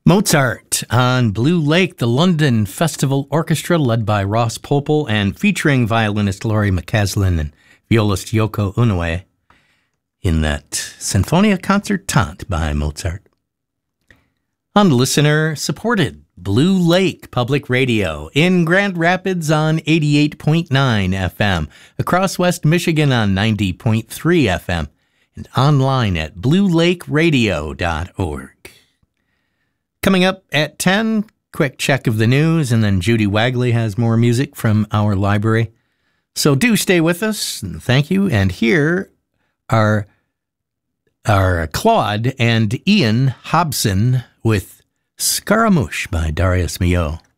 Mozart on Blue Lake, the London Festival Orchestra led by Ross Popel and featuring violinist Laurie McCaslin and violist Yoko Inoue in that Sinfonia Concertante by Mozart. On listener-supported Blue Lake Public Radio in Grand Rapids on 88.9 FM, across West Michigan on 90.3 FM, and online at bluelakeradio.org. Coming up at 10, quick check of the news, and then Judy Wagley has more music from our library. So do stay with us, and thank you. And here are Claude and Ian Hobson with Scaramouche by Darius Milhaud.